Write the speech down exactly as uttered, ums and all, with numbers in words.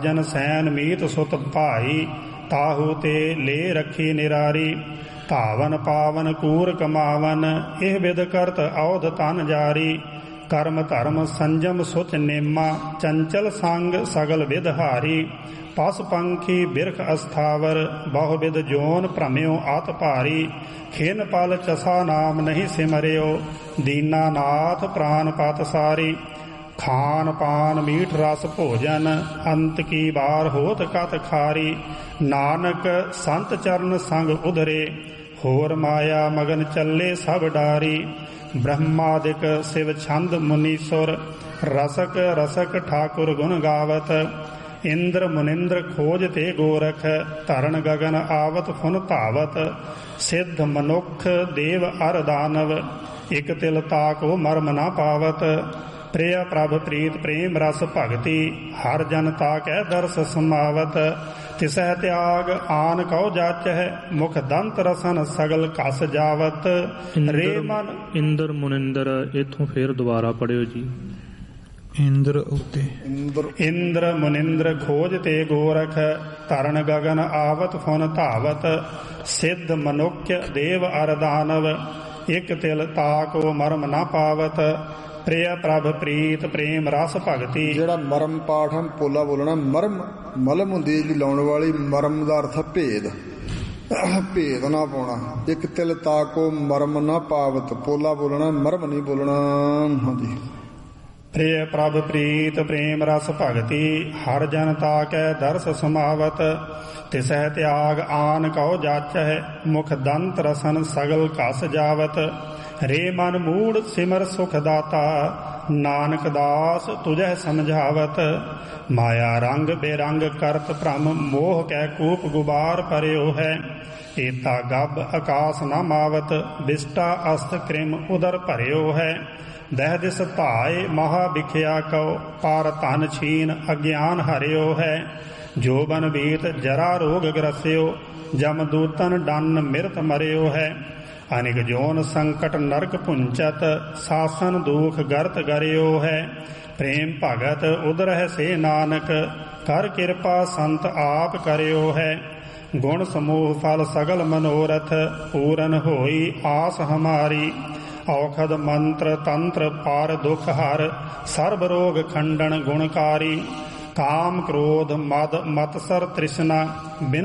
ਜਨ ਸੈਨ ਮੀਤ ਸੁਤ ਭਾਈ, ਤਾਹੂ ਤੇ ਲੈ ਰੱਖੀ ਨਿਰਾਰੀ। ਧਾਵਨ ਪਾਵਨ ਕੂਰ ਕਮਾਵਨ, ਇਹ ਵਿਦ ਕਰਤ ਔਧ ਤਨ ਜਾਰੀ। ਕਰਮ ਧਰਮ ਸੰਜਮ ਸੁਚ ਨੇਮਾ, ਚੰਚਲ ਸੰਗ ਸਗਲ ਵਿਦ ਹਾਰੀ। ਪਸ ਪੰਖੀ ਬਿਰਖ ਅਸਥਾਵਰ, ਬਹੁ ਵਿਦ ਜੋਨ ਭ੍ਰਮਿਓ ਆਤ ਭਾਰੀ। ਖਿਨ ਪਲ ਚਸਾ ਨਾਮ ਨਹੀਂ ਸਿਮਰਿਓ, ਦੀਨਾ ਨਾਥ ਪ੍ਰਾਨ ਪਤ ਸਾਰੀ। ਖਾਨ ਪਾਨ ਮੀਠ ਰਸ ਭੋਜਨ, ਅੰਤ ਕੀ ਬਾਰ ਹੋਤ ਕਤ ਖਾਰੀ। ਨਾਨਕ ਸੰਤ ਚਰਨ ਸੰਗ ਉਧਰੇ, ਹੋਰ ਮਾਇਆ ਮਗਨ ਚੱਲੇ ਸਭ ਡਾਰੀ। ਬ੍ਰਹਮਾਦਿਕ ਸਿਵ ਛੰਦ ਮੁਨੀਸੁਰ, ਰਸਕ ਰਸਕ ਠਾਕੁਰ ਗੁਣ ਗਾਵਤ। ਇੰਦਰ ਮੁਨਿੰਦਰ ਖੋਜ ਤੇ ਗੋਰਖ, ਧਰਨ ਗਗਨ ਆਵਤ ਫੁਨ ਧਾਵਤ। ਸਿੱਧ ਮਨੁੱਖ ਦੇਵ ਅਰ ਦਾਨਵ, ਇਕ ਤਿਲ ਤਾਕੋ ਮਰਮ ਨਾ ਪਾਵਤ। ਪ੍ਰਿਯ ਪ੍ਰਭ ਪ੍ਰੀਤ ਪ੍ਰੇਮ ਰਸ ਭਗਤੀ, ਹਰ ਜਨ ਤਾਕੈ ਦਰਸ ਸਮਾਵਤ। ਤਿਸਹਿ ਤਿਆਗ ਆਨ ਕਉ ਜਾਚਹਿ, ਮੁਖ ਦੰਤ ਰਸਨ ਸਗਲ ਕਸ ਜਾਵਤ। ਰੇ ਮਨ ਇੰਦਰ ਮੁਨਿੰਦਰ, ਇਥੋਂ ਫੇਰ ਦੁਬਾਰਾ ਪੜਿਓ ਜੀ। ਇੰਦਰ ਉਤੇ ਇੰਦਰ ਮੁਨਿੰਦਰ ਖੋਜ ਤੇ ਗੋਰਖ, ਧਰਨ ਗਗਨ ਆਵਤ ਫੁਨ ਧਾਵਤ। ਸਿੱਧ ਮਨੁੱਖ ਦੇਵ ਅਰ ਦਾਨਵ, ਇਕ ਤਿਲ ਤਾਕੋ ਮਰਮ ਨਾ ਪਾਵਤ। ਪ੍ਰਿਯ ਪ੍ਰਭ ਪ੍ਰੀਤ ਪ੍ਰੇਮ ਰਸ ਭਗਤੀ। ਜਿਹੜਾ ਮਰਮ ਪਾਠ ਹਮ ਪੋਲਾ ਬੋਲਣਾ। ਮਰਮ ਮਲਮ ਹੁੰਦੀ ਜਿਹੜੀ ਲਾਉਣ ਵਾਲੀ, ਮਰਮ ਦਾ ਅਰਥ ਭੇਦ, ਭੇਦ ਨਾ ਪਾਉਣਾ। ਇੱਕ ਤਿਲ ਤਾਕੋ ਮਰਮ ਨਾ ਪਾਵਤ, ਪੋਲਾ ਬੋਲਣਾ, ਮਰਮ ਨਹੀਂ ਬੋਲਣਾ। ਹਾਂਜੀ। ਪ੍ਰਿਯ ਪ੍ਰਭ ਪ੍ਰੀਤ ਪ੍ਰੇਮ ਰਸ ਭਗਤੀ, ਹਰ ਜਨ ਤਾਕੈ ਦਰਸ ਸਮਾਵਤ। ਤਿਸਹਿ ਤਿਆਗ ਆਨ ਕਉ ਜਾਚਹਿ, ਮੁਖ ਦੰਤ ਰਸਨ ਸਗਲ ਕਸ ਜਾਵਤ। ਰੇ ਮਨ ਮੂੜ ਸਿਮਰ ਸੁਖ ਦਾਤਾ, ਨਾਨਕ ਦਾਸ ਤੁਝੈ ਸਮਝਾਵਤ। ਮਾਇਆ ਰੰਗ ਬੇਰੰਗ ਕਰਤ ਭ੍ਰਮ, ਮੋਹ ਕੈ ਕੂਪ ਗੁਬਾਰ ਭਰਿਓ ਹੈ। ਏਤਾ ਗੱਬ ਆਕਾਸ ਨਾ ਮਾਵਤ, ਵਿਸ਼ਟਾ ਅਸਤ ਕ੍ਰਿਮ ਉਦਰ ਭਰਿਓ ਹੈ। ਦਹਿ ਦਿਸ ਭਾਏ ਮਹਾ ਵਿਖਿਆ ਕਉ, ਪਾਰ ਧਨ ਛੀਨ ਅਗਿਆਨ ਹਰਿਓ ਹੈ। ਜੋ ਬਨ ਬੀਤ ਜਰਾ ਰੋਗ ਗ੍ਰਸਿਓ, ਜਮ ਦੂਤਨ ਡੰਨ ਮਿਰਤ ਮਰਿਓ ਹੈ। ਅਨਿਕ ਜੋਨ ਸੰਕਟ ਨਰਕ ਪੁੰਚਤ, ਸਾਸਨ ਦੁਖ ਗਰਤ ਗਰਿਓ ਹੈ। ਪ੍ਰੇਮ ਭਗਤ ਉਦਰਹਿ ਸੇ ਨਾਨਕ, ਕਰ ਕਿਰਪਾ ਸੰਤ ਆਪ ਕਰਿਓ ਹੈ। ਗੁਣ ਸਮੂਹ ਫਲ ਸਗਲ ਮਨੋਰਥ, ਪੂਰਨ ਹੋਈ ਆਸ ਹਮਾਰੀ। ਔਖਦ ਮੰਤਰ ਤੰਤਰ ਪਾਰ ਦੁਖ ਹਰ, ਸਰਬ ਰੋਗ ਖੰਡਨ ਗੁਣਕਾਰੀ। ਕਾਮ ਕ੍ਰੋਧ ਮਦ ਮਤਸਰ ਤ੍ਰਿਸ਼ਨਾ,